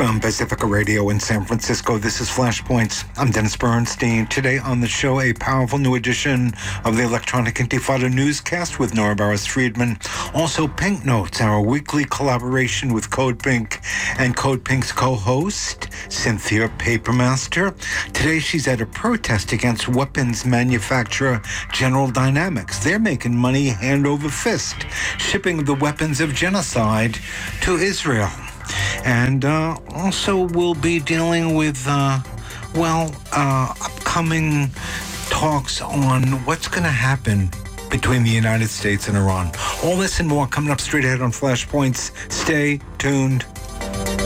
From Pacifica Radio in San Francisco, this is Flashpoints. I'm Dennis Bernstein. Today on the show, a powerful new edition of the Electronic Intifada newscast with Nora Barris-Friedman. Also, Pink Notes, our weekly collaboration with Code Pink and Code Pink's co-host, Cynthia Papermaster. Today, she's at a protest against weapons manufacturer General Dynamics. They're making money hand over fist, shipping the weapons of genocide to Israel. And also we'll be dealing with, upcoming talks on what's going to happen between the United States and Iran. All this and more coming up straight ahead on Flashpoints. Stay tuned.